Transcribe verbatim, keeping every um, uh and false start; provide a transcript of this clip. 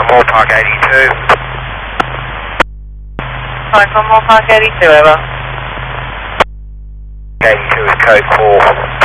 Moore Park eighty-two. Calling from Moore Park eighty-two, over. eighty-two is code four.